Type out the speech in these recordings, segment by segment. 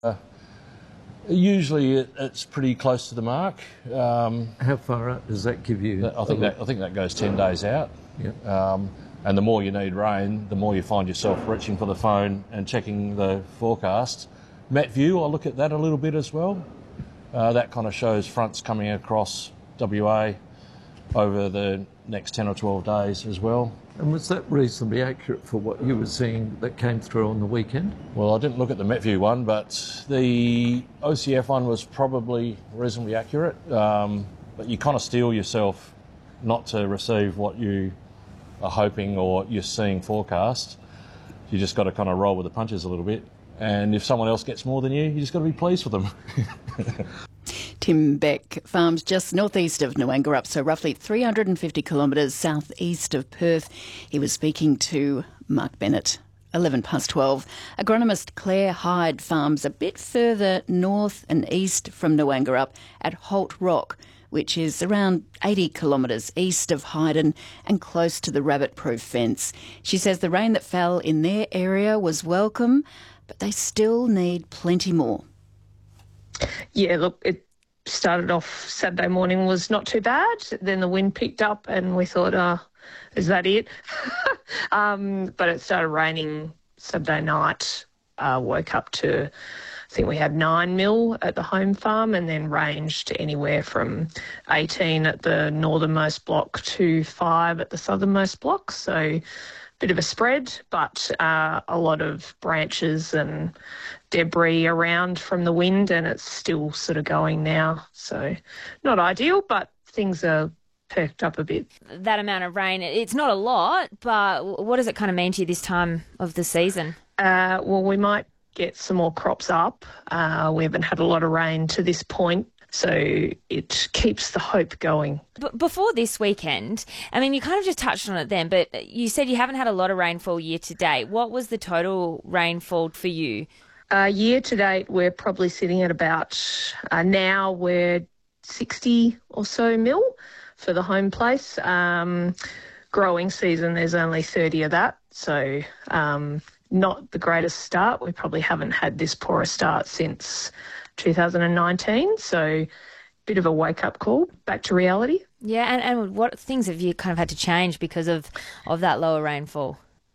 Usually it's pretty close to the mark. How far out does that give you? I think that goes 10 days out. Yep. And the more you need rain, the more you find yourself reaching for the phone and checking the forecast. MetView, I look at that a little bit as well. That kind of shows fronts coming across WA over the next 10 or 12 days as well. And was that reasonably accurate for what you were seeing that came through on the weekend? Well, I didn't look at the MetView one, but the OCF one was probably reasonably accurate. But you kind of steel yourself not to receive what you are hoping or you're seeing forecast. You just got to kind of roll with the punches a little bit. And if someone else gets more than you just got to be pleased with them. Tim Beck farms just northeast of Noangarup, so roughly 350 kilometres southeast of Perth. He was speaking to Mark Bennett. 12:11. Agronomist Claire Hyde farms a bit further north and east from Noangarup at Holt Rock, which is around 80 kilometres east of Hyden and close to the rabbit-proof fence. She says the rain that fell in their area was welcome, but they still need plenty more. Yeah, look, it started off Saturday morning was not too bad. Then the wind picked up and we thought, is that it? But it started raining Saturday night. Woke up to, I think we had 9 mil at the home farm and then ranged anywhere from 18 at the northernmost block to 5 at the southernmost block. So bit of a spread, but a lot of branches and debris around from the wind, and it's still sort of going now. So not ideal, but things are perked up a bit. That amount of rain, it's not a lot, but what does it kind of mean to you this time of the season? Well, we might get some more crops up. We haven't had a lot of rain to this point, so it keeps the hope going. But before this weekend, I mean, you kind of just touched on it then, but you said you haven't had a lot of rainfall year to date. What was the total rainfall for you? Year to date, we're probably sitting at about, now we're 60 or so mil for the home place. Growing season, there's only 30 of that, so not the greatest start. We probably haven't had this poor a start since 2019, so bit of a wake-up call, back to reality. Yeah, and what things have you kind of had to change because of that lower rainfall?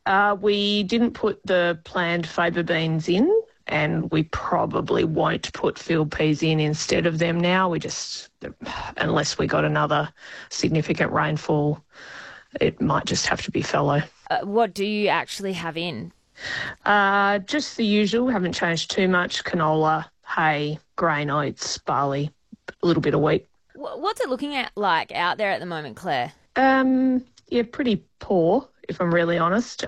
We didn't put the planned faba beans in, and we probably won't put field peas in instead of them now. We just, unless we got another significant rainfall, it might just have to be fallow. What do you actually have in? Just the usual, haven't changed too much. Canola, hay, grain, oats, barley, a little bit of wheat. What's it looking like out there at the moment, Claire? Yeah, pretty poor, if I'm really honest.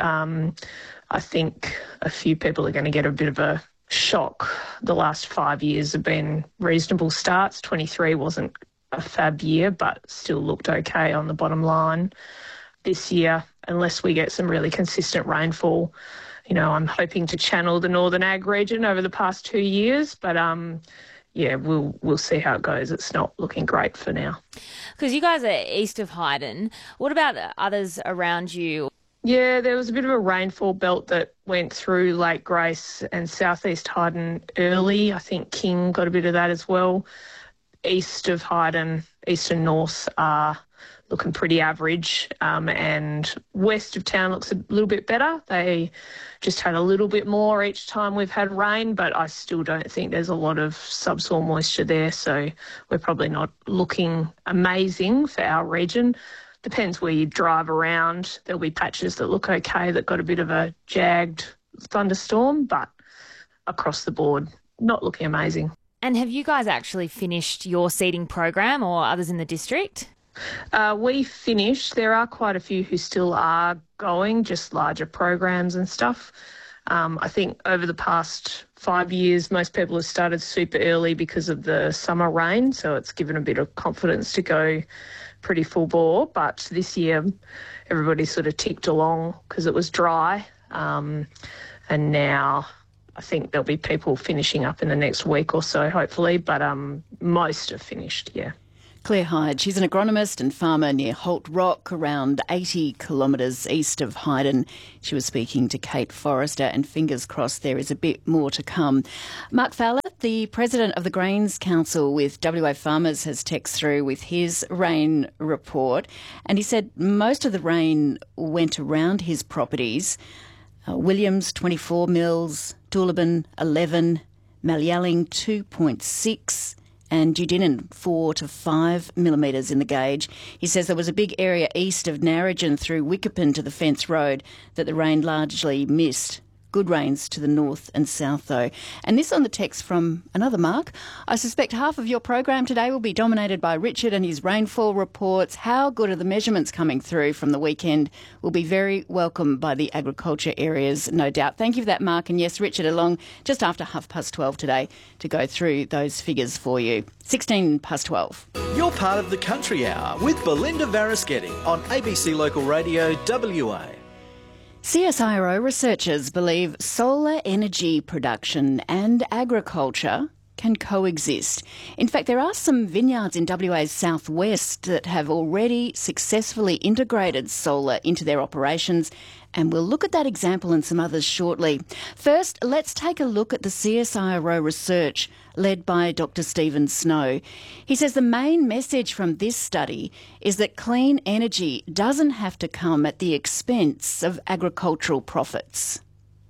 I think a few people are going to get a bit of a shock. The last 5 years have been reasonable starts. 23 wasn't a fab year, but still looked okay on the bottom line. This year, unless we get some really consistent rainfall, you know, I'm hoping to channel the Northern Ag region over the past 2 years, but yeah, we'll see how it goes. It's not looking great for now. Because you guys are east of Hyden. What about others around you? Yeah, there was a bit of a rainfall belt that went through Lake Grace and southeast Hyden early. I think King got a bit of that as well. East of Hyden, east and north are looking pretty average, and west of town looks a little bit better. They just had a little bit more each time we've had rain, but I still don't think there's a lot of subsoil moisture there, so we're probably not looking amazing for our region. Depends where you drive around. There'll be patches that look okay that got a bit of a jagged thunderstorm, but across the board, not looking amazing. And have you guys actually finished your seeding program, or others in the district? We finished. There are quite a few who still are going, just larger programs and stuff. I think over the past 5 years, most people have started super early because of the summer rain, so it's given a bit of confidence to go pretty full bore. But this year, everybody sort of ticked along because it was dry, and now I think there'll be people finishing up in the next week or so, hopefully, but most have finished, yeah. Claire Hyde, she's an agronomist and farmer near Holt Rock, around 80 kilometres east of Hyden. She was speaking to Kate Forrester, and fingers crossed there is a bit more to come. Mark Fowler, the president of the Grains Council with WA Farmers, has texted through with his rain report, and he said most of the rain went around his properties. Williams 24 mils, Doolabin 11, Malyalling 2.6, and Dudinan 4 to 5 millimetres in the gauge. He says there was a big area east of Narrogin through Wickerpin to the Fence Road that the rain largely missed. Good rains to the north and south, though. And this on the text from another Mark. I suspect half of your program today will be dominated by Richard and his rainfall reports. How good are the measurements coming through from the weekend? Will be very welcome by the agriculture areas, no doubt. Thank you for that, Mark. And yes, Richard along just after 12:30 today to go through those figures for you. 12:16. You're part of the Country Hour with Belinda Varaschetti on ABC Local Radio WA. CSIRO researchers believe solar energy production and agriculture can coexist. In fact, there are some vineyards in WA's southwest that have already successfully integrated solar into their operations, and we'll look at that example and some others shortly. First, let's take a look at the CSIRO research led by Dr. Stephen Snow. He says the main message from this study is that clean energy doesn't have to come at the expense of agricultural profits.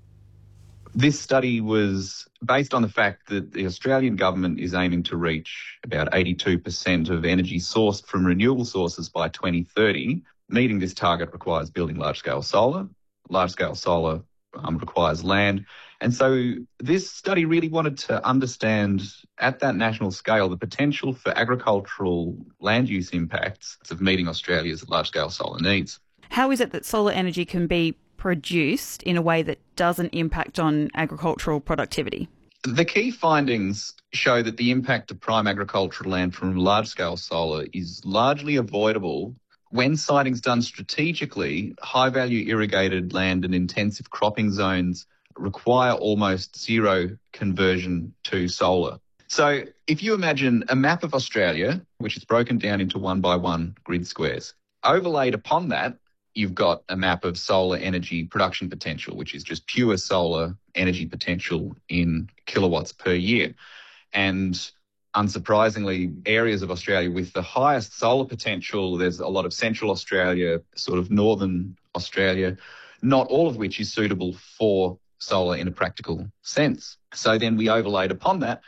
This study was based on the fact that the Australian government is aiming to reach about 82% of energy sourced from renewable sources by 2030. Meeting this target requires building large-scale solar. Large-scale solar requires land. And so this study really wanted to understand at that national scale the potential for agricultural land use impacts of meeting Australia's large-scale solar needs. How is it that solar energy can be produced in a way that doesn't impact on agricultural productivity? The key findings show that the impact of prime agricultural land from large-scale solar is largely avoidable when siting's done strategically. High-value irrigated land and intensive cropping zones require almost zero conversion to solar. So if you imagine a map of Australia, which is broken down into 1x1 grid squares, overlaid upon that, you've got a map of solar energy production potential, which is just pure solar energy potential in kilowatts per year. And unsurprisingly, areas of Australia with the highest solar potential, there's a lot of Central Australia, sort of Northern Australia, not all of which is suitable for solar in a practical sense. So then we overlaid upon that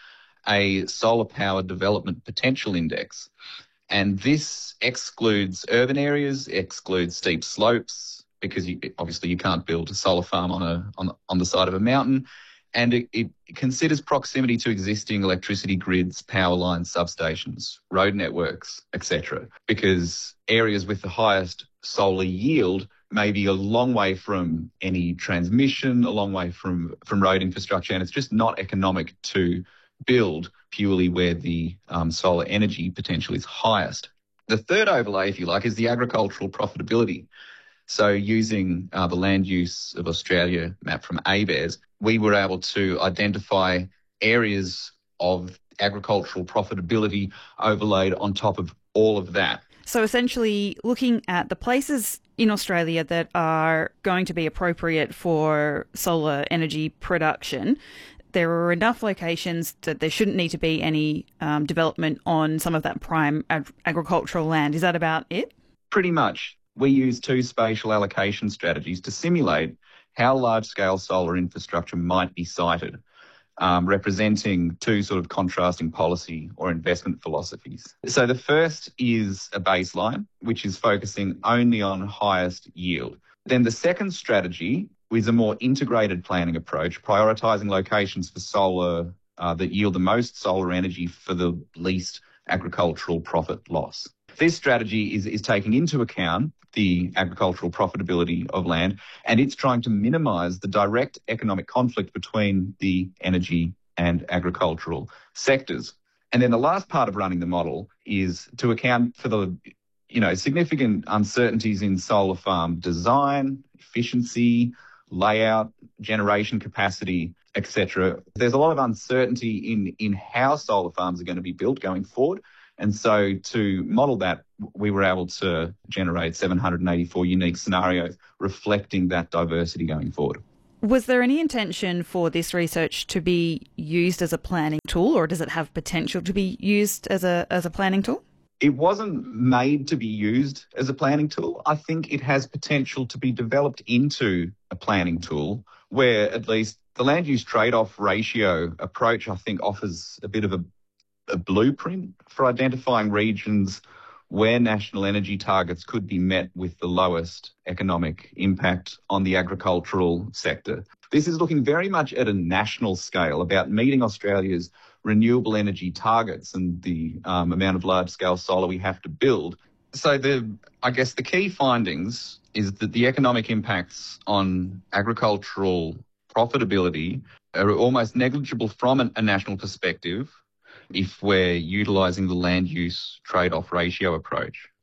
a solar power development potential index. And this excludes urban areas, excludes steep slopes, because obviously you can't build a solar farm on the side of a mountain. And it considers proximity to existing electricity grids, power lines, substations, road networks, etc. Because areas with the highest solar yield may be a long way from any transmission, a long way from road infrastructure, and it's just not economic to build purely where the solar energy potential is highest. The third overlay, if you like, is the agricultural profitability. So using the land use of Australia map from ABARES, we were able to identify areas of agricultural profitability overlaid on top of all of that. So essentially looking at the places in Australia that are going to be appropriate for solar energy production, there are enough locations that there shouldn't need to be any development on some of that prime agricultural land. Is that about it? Pretty much. We use two spatial allocation strategies to simulate how large-scale solar infrastructure might be sited, representing two sort of contrasting policy or investment philosophies. So the first is a baseline, which is focusing only on highest yield. Then the second strategy is a more integrated planning approach, prioritising locations for solar that yield the most solar energy for the least agricultural profit loss. This strategy is taking into account the agricultural profitability of land, and it's trying to minimise the direct economic conflict between the energy and agricultural sectors. And then the last part of running the model is to account for the significant uncertainties in solar farm design, efficiency, layout, generation capacity, etc. There's a lot of uncertainty in how solar farms are going to be built going forward. And so to model that, we were able to generate 784 unique scenarios reflecting that diversity going forward. Was there any intention for this research to be used as a planning tool, or does it have potential to be used as a planning tool? It wasn't made to be used as a planning tool. I think it has potential to be developed into a planning tool where at least the land use trade-off ratio approach, I think, offers a bit of a blueprint for identifying regions where national energy targets could be met with the lowest economic impact on the agricultural sector. This is looking very much at a national scale about meeting Australia's renewable energy targets and the amount of large-scale solar we have to build. So I guess the key findings is that the economic impacts on agricultural profitability are almost negligible from a national perspective if we're utilising the land use trade-off ratio approach.